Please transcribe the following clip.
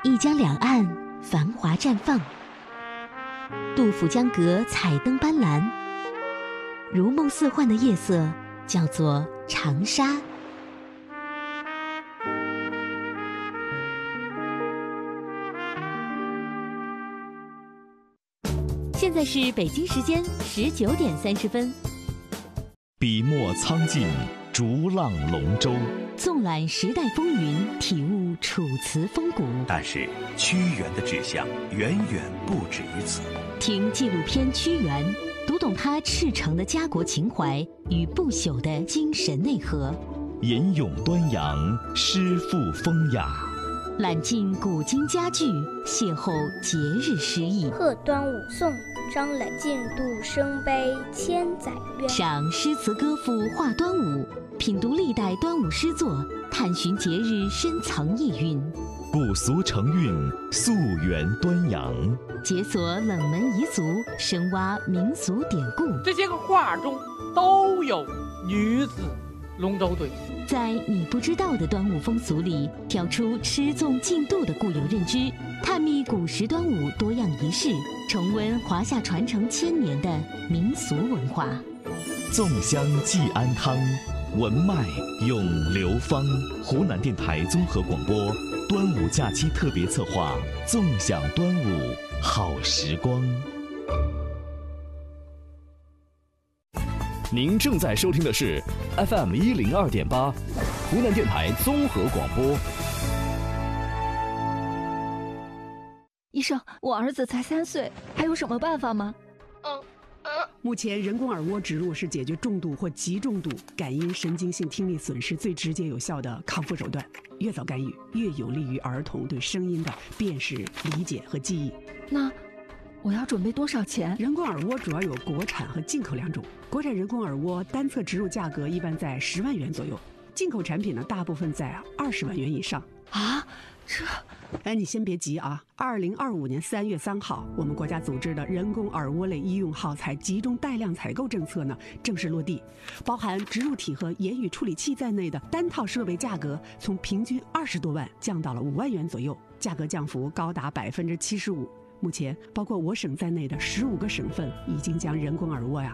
一江两岸繁华绽放，杜甫江阁彩灯斑斓，如梦似幻的夜色叫做长沙。现在是北京时间19点30分。 笔墨苍劲，逐浪龙舟， 纵览时代风云，体悟楚辞风骨。 但是屈原的志向远远不止于此。 听纪录片《屈原》，读懂他赤诚的家国情怀与不朽的精神内核。 吟咏端阳，诗赋风雅。 揽尽古今佳句，邂逅节日诗意。 贺端午颂，张览进度生悲千载怨。 赏诗词歌赋话端午，品读历代端午诗作，探寻节日深藏意蕴。 古俗成韵，溯源端阳， 解锁冷门彝族，深挖民俗典故。 这些个画中都有女子龙舟队。 在你不知道的端午风俗里，挑出吃粽进度的固有认知，探秘古时端午多样仪式，重温华夏传承1000年的民俗文化。 粽香寄安康，文脉咏流芳。湖南电台综合广播端午假期特别策划，纵享端午好时光。 您正在收听的是 FM 102.8，湖南电台综合广播。 医生，我儿子才3岁，还有什么办法吗？ 目前人工耳蜗植入是解决重度或极重度感音神经性听力损失最直接有效的康复手段。越早干预，越有利于儿童对声音的辨识、理解和记忆。 那我要准备多少钱？ 人工耳蜗主要有国产和进口2种。国产人工耳蜗单侧植入价格一般在10万元左右，进口产品呢大部分在20万元以上。 啊， 你先别急啊！2025年3月3号，我们国家组织的人工耳蜗类医用耗材集中带量采购政策呢正式落地，包含植入体和言语处理器在内的单套设备价格从平均20多万降到了5万元左右，价格降幅高达75%。目前，包括我省在内的15个省份已经将人工耳蜗